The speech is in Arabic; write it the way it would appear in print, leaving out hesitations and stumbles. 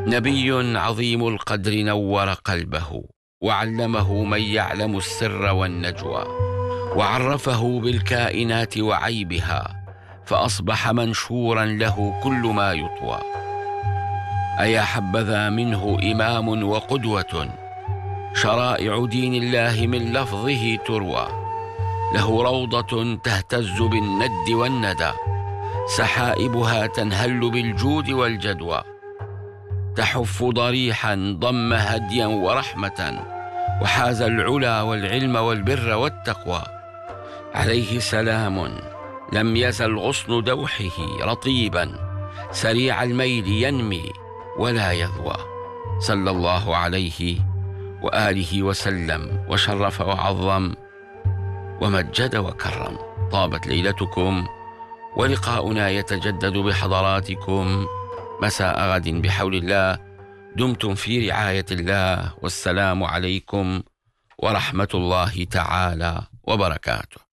نبي عظيم القدر نور قلبه، وعلمه من يعلم السر والنجوى، وعرفه بالكائنات وعيبها، فأصبح منشورا له كل ما يطوى. أيا حبذا منه إمام وقدوة، شرائع دين الله من لفظه تروى، له روضة تهتز بالند والندى، سحائبها تنهل بالجود والجدوى، تحف ضريحا ضم هديا ورحمة، وحاز العلا والعلم والبر والتقوى. عليه سلام لم يزل غصن دوحه رطيبا، سريع الميل ينمي ولا يذوى. صلى الله عليه وآله وسلم وشرف وعظم ومجد وكرم. طابت ليلتكم، ولقاؤنا يتجدد بحضراتكم مساء غد بحول الله. دمتم في رعاية الله، والسلام عليكم ورحمة الله تعالى وبركاته.